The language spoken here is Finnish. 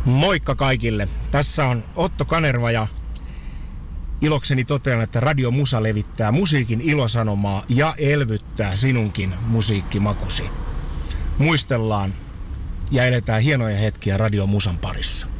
Moikka kaikille. Tässä on Otto Kanerva ja ilokseni totean, että Radio Musa levittää musiikin ilosanomaa ja elvyttää sinunkin musiikkimakusi. Muistellaan ja eletään hienoja hetkiä Radio Musan parissa.